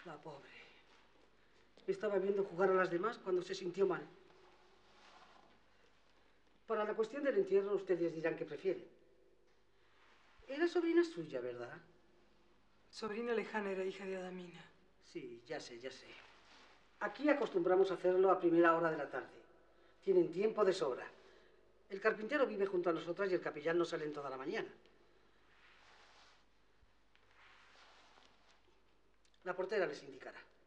La pobre. Estaba viendo jugar a las demás cuando se sintió mal. Para la cuestión del entierro, ustedes dirán que prefieren. Era sobrina suya, ¿verdad? Sobrina lejana, era hija de Adamina. Sí, ya sé, ya sé. Aquí acostumbramos a hacerlo a primera hora de la tarde. Tienen tiempo de sobra. El carpintero vive junto a nosotras y el capellán no sale en toda la mañana. La portera les indicará.